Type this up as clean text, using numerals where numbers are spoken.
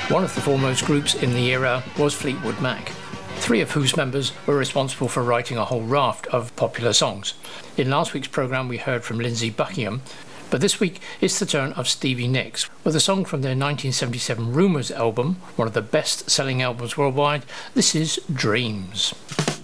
One of the foremost groups in the era was Fleetwood Mac, three of whose members were responsible for writing a whole raft of popular songs. In last week's programme we heard from Lindsey Buckingham, but this week it's the turn of Stevie Nicks with a song from their 1977 Rumours album, one of the best-selling albums worldwide. This is Dreams.